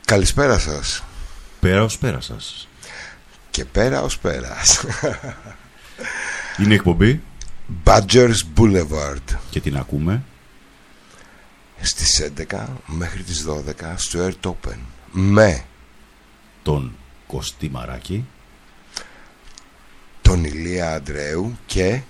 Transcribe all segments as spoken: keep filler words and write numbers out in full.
Καλησπέρα σας. Πέρα ως πέρα σας. Και πέρα ως πέρας. Είναι εκπομπή Badgers Boulevard. και την ακούμε στις έντεκα μέχρι τις δώδεκα στο Air Open με τον Κωστή Μαράκη, τον Ηλία Αντρέου και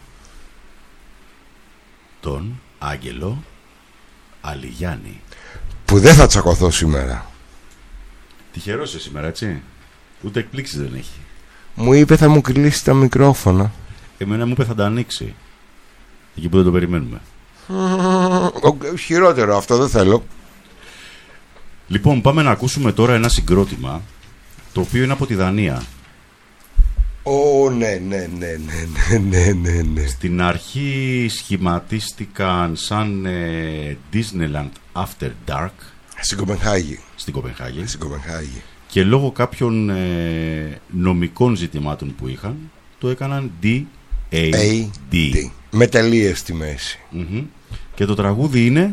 τον Άγγελο Αλιγιάννη, που δεν θα τσακωθώ σήμερα. Τυχερός είσαι σήμερα, έτσι. Ούτε εκπλήξεις δεν έχει. Μου είπε θα μου κλείσει τα μικρόφωνα. Εμένα μου είπε θα τα ανοίξει εκεί που δεν το περιμένουμε. Χειρότερο αυτό, δεν θέλω. Λοιπόν, πάμε να ακούσουμε τώρα ένα συγκρότημα το οποίο είναι από τη Δανία. Ω, ναι, ναι, ναι, ναι, ναι, ναι, ναι. Στην αρχή σχηματίστηκαν σαν ε, Disneyland After Dark Στην Κοπενχάγη. στην Κοπενχάγη. Στην Κοπενχάγη. Και λόγω κάποιων ε, νομικών ζητημάτων που είχαν, το έκαναν ντι έι ντι. Με τελείες στη μέση. Mm-hmm. Και το τραγούδι είναι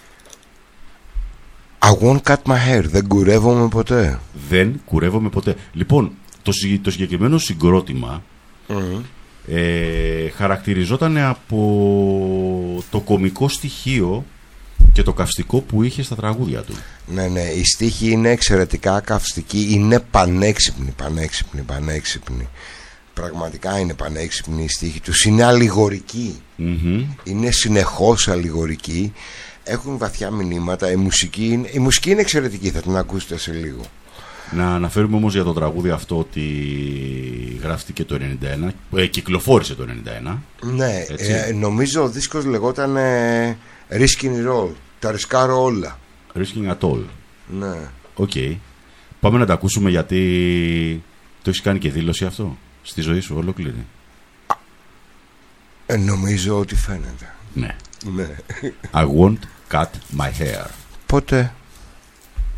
I won't cut my hair. Δεν κουρεύομαι ποτέ. Δεν κουρεύομαι ποτέ. Λοιπόν, το, το συγκεκριμένο συγκρότημα Mm. ε, χαρακτηριζόταν από το κωμικό στοιχείο και το καυστικό που είχε στα τραγούδια του. Ναι, ναι, η στίχη είναι εξαιρετικά καυστική. Είναι πανέξυπνη, πανέξυπνη, πανέξυπνη. Πραγματικά είναι πανέξυπνη η στίχη τους. Είναι αλληγορική. Mm-hmm. Είναι συνεχώς αλληγορική. Έχουν βαθιά μηνύματα. Η μουσική είναι, η μουσική είναι εξαιρετική. Θα την ακούσετε σε λίγο. Να αναφέρουμε όμως για το τραγούδι αυτό ότι γράφτηκε το ενενήντα ένα, ε, κυκλοφόρησε το ενενήντα ένα. Ναι, ε, νομίζω ο δίσκος λεγόταν ε, Risking Roll. Τα ρισκάρω όλα. Risking at all. Ναι. Οκ. Okay. Πάμε να τα ακούσουμε, γιατί το έχεις κάνει και δήλωση αυτό στη ζωή σου ολόκληρη. Ε, νομίζω ότι φαίνεται. Ναι. Ναι. I won't cut my hair. Πότε?